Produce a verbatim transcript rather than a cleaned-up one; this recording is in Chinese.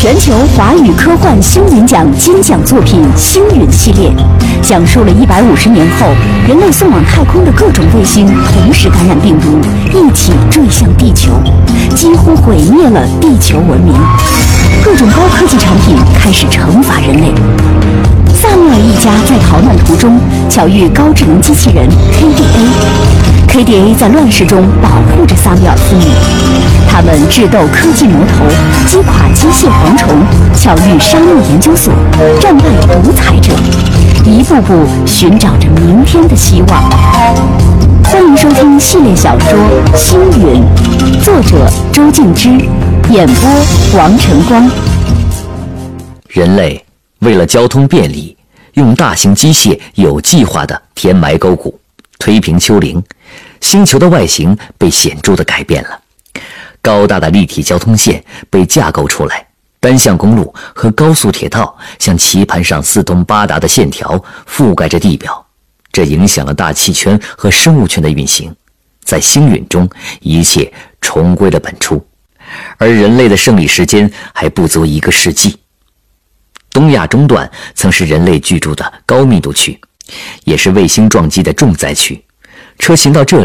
全球华语科幻星云奖金奖作品《星陨》系列，讲述了一百五十年后人类送往太空的各种卫星同时感染病毒，一起坠向地球，几乎毁灭了地球文明。各种高科技产品开始惩罚人类。萨缪尔一家在逃难途中巧遇高智能机器人 K D A，K D A 在乱世中保护着萨缪尔父女。他们智斗科技魔头，击垮机械蝗虫，巧遇沙漠研究所，战败独裁者，一步步寻找着明天的希望。欢迎收听系列小说《星云》，作者周静之，演播王晨光。 人类为了交通便利，用大型机械有计划地填埋沟谷，推平丘陵，星球的外形被显著地改变了。高大的立体交通线被架构出来，单向公路和高速铁道像棋盘上四通八达的线条覆盖着地表，这影响了大气圈和生物圈的运行。在星陨中，一切重归了本初，而人类的胜利时间还不足一个世纪。东亚中段曾是人类居住的高密度区，也是卫星撞击的重灾区，车行到这里